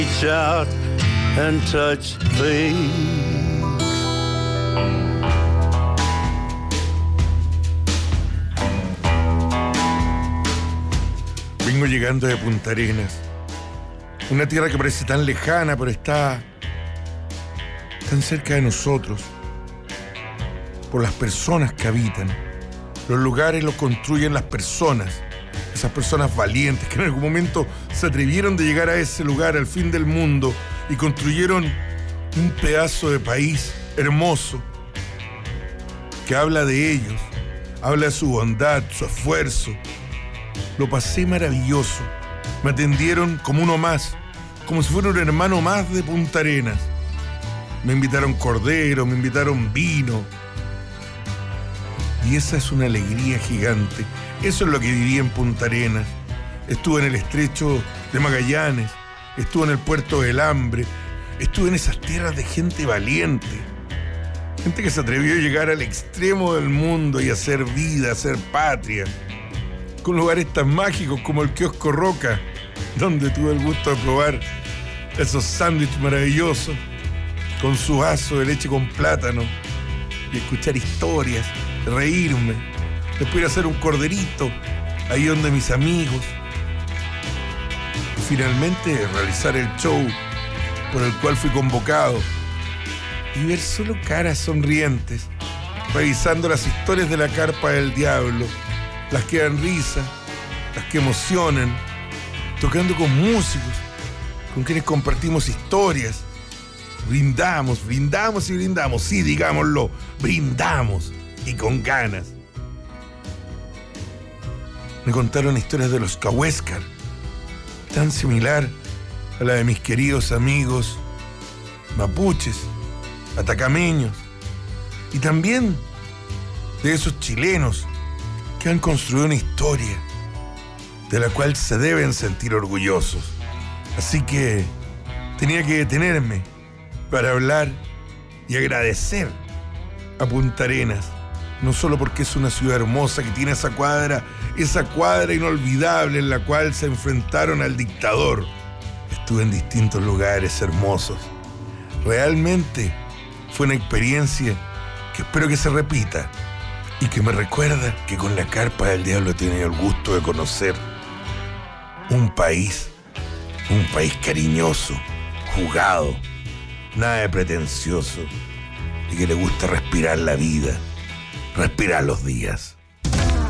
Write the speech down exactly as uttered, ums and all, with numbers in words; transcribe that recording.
Reach out and touch things. Vengo llegando de Punta Arenas, una tierra que parece tan lejana, pero está tan cerca de nosotros, por las personas que habitan. Los lugares los construyen las personas, esas personas valientes que en algún momento se atrevieron de llegar a ese lugar, al fin del mundo, y construyeron un pedazo de país hermoso que habla de ellos, habla de su bondad, su esfuerzo. Lo pasé maravilloso. Me atendieron como uno más, como si fuera un hermano más de Punta Arenas. Me invitaron cordero, me invitaron vino. Y esa es una alegría gigante. Eso es lo que viví en Punta Arenas. Estuve en el estrecho de Magallanes, estuve en el puerto del Hambre, estuve en esas tierras de gente valiente. Gente que se atrevió a llegar al extremo del mundo y hacer vida, hacer patria. Con lugares tan mágicos como el Kiosco Roca, donde tuve el gusto de probar esos sándwiches maravillosos, con su vaso de leche con plátano, y escuchar historias, reírme, después ir a hacer un corderito, ahí donde mis amigos, y finalmente realizar el show por el cual fui convocado, y ver solo caras sonrientes, revisando las historias de la carpa del diablo, las que dan risa, las que emocionan, tocando con músicos, con quienes compartimos historias. Brindamos, brindamos y brindamos, sí, digámoslo, brindamos y con ganas. Me contaron historias de los Cahuéscar, tan similar a la de mis queridos amigos mapuches, atacameños, y también de esos chilenos que han construido una historia de la cual se deben sentir orgullosos. Así que tenía que detenerme para hablar y agradecer a Punta Arenas, no solo porque es una ciudad hermosa que tiene esa cuadra, esa cuadra inolvidable en la cual se enfrentaron al dictador. Estuve en distintos lugares hermosos. Realmente fue una experiencia que espero que se repita y que me recuerda que con la carpa del diablo he tenido el gusto de conocer un país, un país cariñoso, jugado, nada de pretencioso y que le gusta respirar la vida, respirar los días.